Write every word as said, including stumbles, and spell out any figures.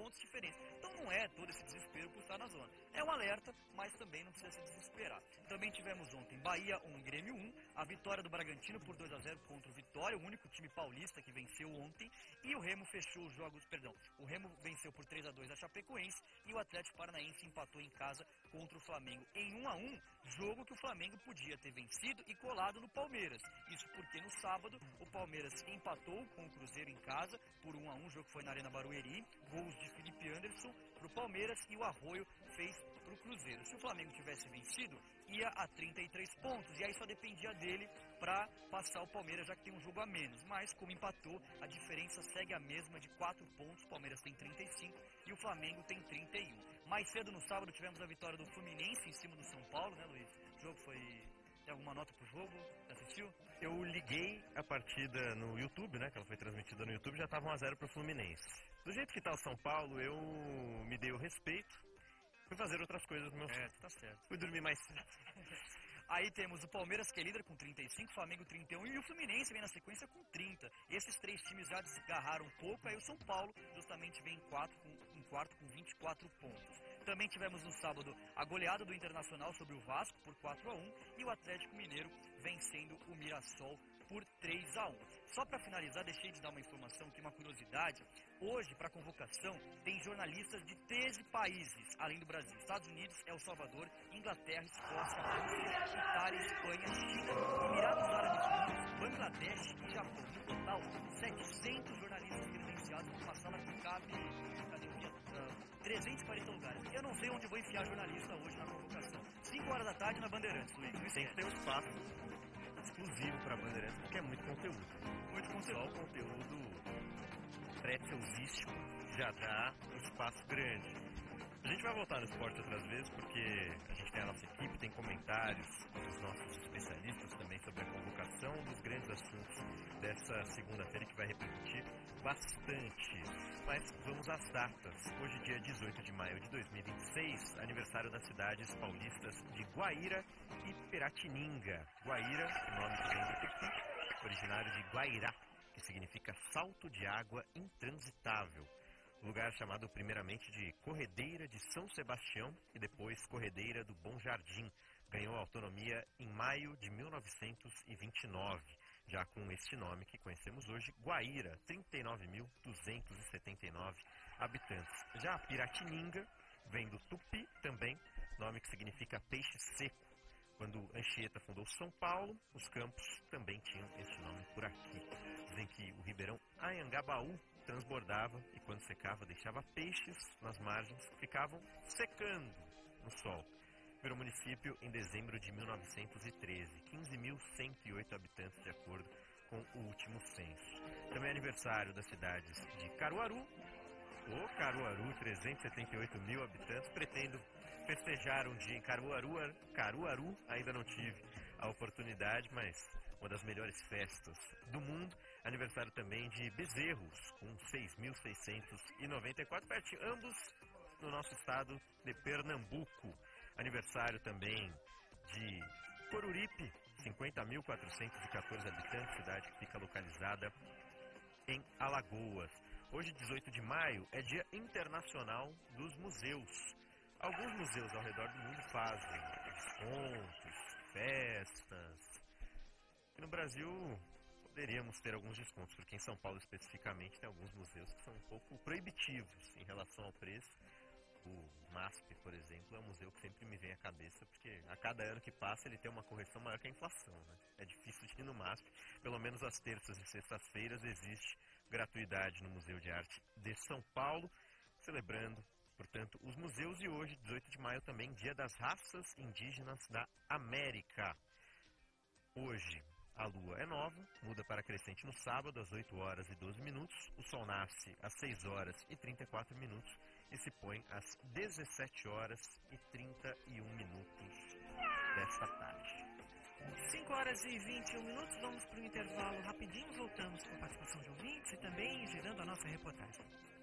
pontos diferentes. Então não é todo esse desespero por estar na zona. É um alerta, mas também não precisa se desesperar. Também tivemos ontem Bahia um, Grêmio um, a vitória do Bragantino por dois a zero contra o Vitória, o único time paulista que venceu ontem, e o Remo fechou os jogos, perdão, o Remo venceu por três a dois a Chapecoense e o Atlético Paranaense empatou em casa contra o Flamengo em um a um, jogo que o Flamengo podia ter vencido e colado no Palmeiras. Isso porque no sábado o Palmeiras empatou com o Cruzeiro em casa por um a um, o jogo foi na Arena Barueri, gols de Felipe Anderson para o Palmeiras e o Arroio fez para o Cruzeiro. Se o Flamengo tivesse vencido, ia a trinta e três pontos, e aí só dependia dele para passar o Palmeiras, já que tem um jogo a menos. Mas como empatou, a diferença segue a mesma de quatro pontos, o Palmeiras tem trinta e cinco e o Flamengo tem trinta e um. Mais cedo no sábado tivemos a vitória do Fluminense em cima do São Paulo, né, Luiz? O jogo foi... Tem alguma nota pro jogo? Você assistiu? Eu liguei a partida no YouTube, né, que ela foi transmitida no YouTube, já estava um a zero pro Fluminense. Do jeito que tá o São Paulo, eu me dei o respeito, fui fazer outras coisas no meu É, tá certo. Fui dormir mais cedo. Aí temos o Palmeiras, que é líder, com trinta e cinco, Flamengo trinta e um, e o Fluminense vem na sequência com trinta. Esses três times já desgarraram um pouco, aí o São Paulo justamente vem em, quatro, com, em quarto com vinte e quatro pontos. Também tivemos no sábado a goleada do Internacional sobre o Vasco por quatro a um e o Atlético Mineiro vencendo o Mirassol por três a um. Só para finalizar, deixei de dar uma informação aqui, uma curiosidade. Hoje, para convocação, tem jornalistas de treze países, além do Brasil. Estados Unidos, El Salvador, Inglaterra, Escócia, Rússia, Itália, Espanha, China, Emirados Árabes Unidos, Bangladesh e Japão. No total, setecentos jornalistas credenciados numa sala que cabe, cadê o dia? Uh, trezentos e quarenta lugares. Eu não sei onde vou enfiar jornalista hoje na convocação. cinco horas da tarde na Bandeirantes, Luiz. Tem que ter um espaço exclusivo para Bandeirantes, porque é muito conteúdo. Muito conteúdo. Só o conteúdo pré-teusístico já dá um espaço grande. A gente vai voltar no esporte outras vezes, porque a gente tem a nossa equipe, tem comentários dos nossos especialistas também sobre a convocação dos grandes assuntos dessa segunda-feira, que vai repercutir bastante. Mas vamos às datas. Hoje, dia dezoito de maio de dois mil e vinte e seis, aniversário das cidades paulistas de Guaíra e Piratininga. Guaíra, o nome que vem do tupi, originário de Guairá, que significa salto de água intransitável. Lugar chamado primeiramente de Corredeira de São Sebastião e depois Corredeira do Bom Jardim. Ganhou autonomia em maio de mil novecentos e vinte e nove, já com este nome que conhecemos hoje, Guaíra, trinta e nove mil duzentos e setenta e nove habitantes. Já Piratininga vem do tupi também, nome que significa peixe seco. Quando Anchieta fundou São Paulo, os campos também tinham este nome por aqui. Dizem que o ribeirão Anhangabaú transbordava e quando secava deixava peixes nas margens que ficavam secando no sol. Virou município em dezembro de mil novecentos e treze, quinze mil cento e oito habitantes de acordo com o último censo. Também é aniversário das cidades de Caruaru, o Caruaru, trezentos e setenta e oito mil habitantes. Pretendo festejar um dia em Caruaru, Caruaru, ainda não tive a oportunidade, mas uma das melhores festas do mundo. Aniversário também de Bezerros, com seis mil seiscentos e noventa e quatro, ambos no nosso estado de Pernambuco. Aniversário também de Coruripe, cinquenta mil quatrocentos e quatorze habitantes, cidade que fica localizada em Alagoas. Hoje, dezoito de maio, é Dia Internacional dos Museus. Alguns museus ao redor do mundo fazem descontos, festas. E no Brasil poderíamos ter alguns descontos, porque em São Paulo especificamente tem alguns museus que são um pouco proibitivos em relação ao preço. O MASP, por exemplo, é um museu que sempre me vem à cabeça, porque a cada ano que passa ele tem uma correção maior que a inflação, né? É difícil de ir no MASP, pelo menos às terças e sextas-feiras existe gratuidade no Museu de Arte de São Paulo, celebrando, portanto, os museus. E hoje, dezoito de maio, também Dia das Raças Indígenas da América. Hoje a lua é nova, muda para crescente no sábado às oito horas e doze minutos, o sol nasce às seis horas e trinta e quatro minutos e se põe às dezessete horas e trinta e um minutos desta tarde. cinco horas e vinte e um minutos, vamos para o intervalo rapidinho, voltamos com a participação de ouvintes e também gerando a nossa reportagem.